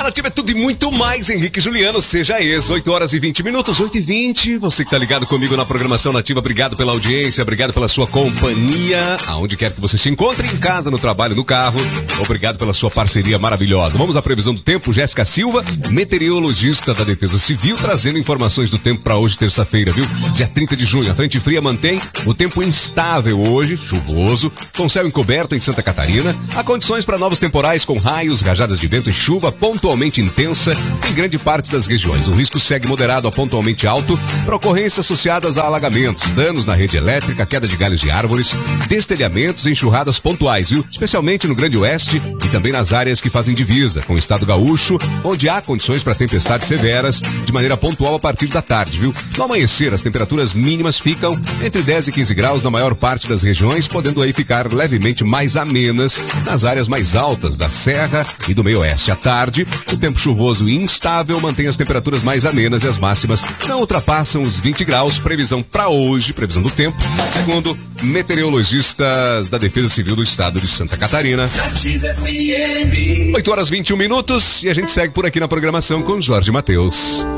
Nativa é tudo e muito mais. Henrique e Juliano, seja esse. 8 horas e 20 minutos, 8h20. Você que tá ligado comigo na programação Nativa, obrigado pela audiência, obrigado pela sua companhia, aonde quer que você se encontre, em casa, no trabalho, no carro. Obrigado pela sua parceria maravilhosa. Vamos à previsão do tempo. Jéssica Silva, meteorologista da Defesa Civil, trazendo informações do tempo para hoje, terça-feira, viu? Dia 30 de junho. A frente fria mantém o tempo instável hoje, chuvoso, com céu encoberto em Santa Catarina. Há condições para novos temporais com raios, rajadas de vento e chuva pontualmente intensa em grande parte das regiões. O risco segue moderado a pontualmente alto para ocorrências associadas a alagamentos, danos na rede elétrica, queda de galhos de árvores, destelhamentos e enxurradas pontuais, viu? Especialmente no Grande Oeste e também nas áreas que fazem divisa com o estado gaúcho, onde há condições para tempestades severas de maneira pontual a partir da tarde, viu? No amanhecer, as temperaturas mínimas ficam entre 10 e 15 graus na maior parte das regiões, podendo aí ficar levemente mais amenas nas áreas mais altas da Serra e do Meio-Oeste. À tarde, o tempo chuvoso e instável mantém as temperaturas mais amenas e as máximas não ultrapassam os 20 graus. Previsão para hoje, previsão do tempo, segundo meteorologistas da Defesa Civil do Estado de Santa Catarina. 8 horas e 21 minutos e a gente segue por aqui na programação com Jorge Mateus.